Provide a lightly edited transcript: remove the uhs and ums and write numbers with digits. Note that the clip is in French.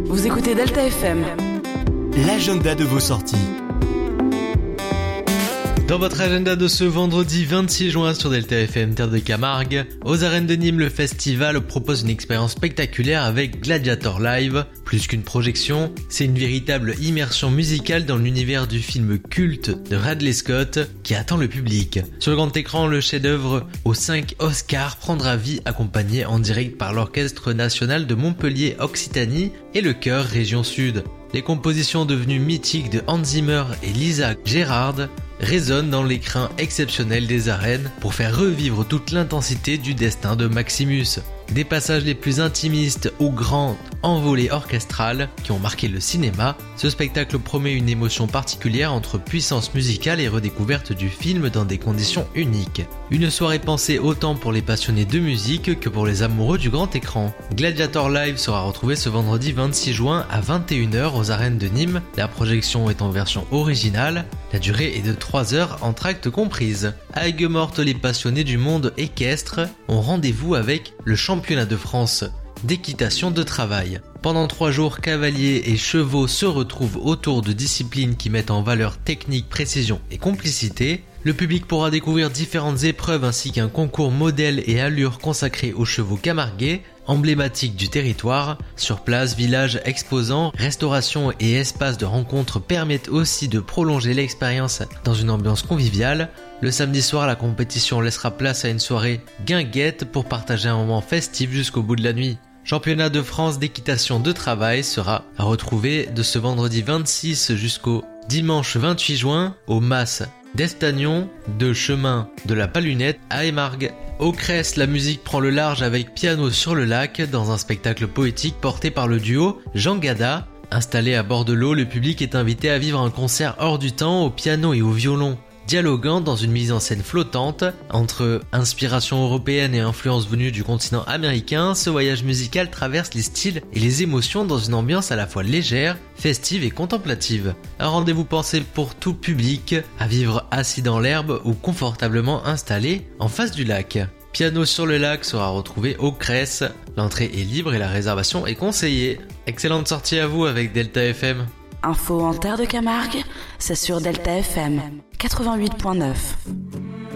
Vous écoutez Delta FM. L'agenda de vos sorties. Dans votre agenda de ce vendredi 26 juin sur Delta FM Terre de Camargue, aux arènes de Nîmes, le festival propose une expérience spectaculaire avec Gladiator Live. Plus qu'une projection, c'est une véritable immersion musicale dans l'univers du film culte de Ridley Scott qui attend le public. Sur le grand écran, le chef-d'œuvre aux 5 Oscars prendra vie accompagné en direct par l'Orchestre National de Montpellier Occitanie et le Chœur Région Sud. Les compositions devenues mythiques de Hans Zimmer et Lisa Gerrard résonnent dans l'écrin exceptionnel des arènes pour faire revivre toute l'intensité du destin de Maximus. Des passages les plus intimistes aux grandes envolées orchestrales qui ont marqué le cinéma, ce spectacle promet une émotion particulière entre puissance musicale et redécouverte du film dans des conditions uniques. Une soirée pensée autant pour les passionnés de musique que pour les amoureux du grand écran. Gladiator Live sera retrouvé ce vendredi 26 juin à 21h aux arènes de Nîmes. La projection est en version originale. La durée est de 3 heures entre actes comprises. À Aigues-Mortes, les passionnés du monde équestre ont rendez-vous avec le championnat de France d'équitation de travail. Pendant 3 jours, cavaliers et chevaux se retrouvent autour de disciplines qui mettent en valeur technique, précision et complicité. Le public pourra découvrir différentes épreuves ainsi qu'un concours modèle et allure consacré aux chevaux camarguais, emblématiques du territoire. Sur place, villages exposants, restauration et espaces de rencontre permettent aussi de prolonger l'expérience dans une ambiance conviviale. Le samedi soir, la compétition laissera place à une soirée guinguette pour partager un moment festif jusqu'au bout de la nuit. Championnat de France d'équitation de travail sera à retrouver de ce vendredi 26 jusqu'au dimanche 28 juin au Mas d'Estagnon, de chemin de la Palunette à Émargues. Au Crest, la musique prend le large avec Piano sur le lac dans un spectacle poétique porté par le duo Jean Gada. Installé à bord de l'eau, le public est invité à vivre un concert hors du temps au piano et au violon, dialoguant dans une mise en scène flottante. Entre inspiration européenne et influence venue du continent américain, ce voyage musical traverse les styles et les émotions dans une ambiance à la fois légère, festive et contemplative. Un rendez-vous pensé pour tout public, à vivre assis dans l'herbe ou confortablement installé en face du lac. Piano sur le lac sera retrouvé au Crest. L'entrée est libre et la réservation est conseillée. Excellente sortie à vous avec Delta FM. Info en Terre de Camargue, c'est sur Delta FM 88.9.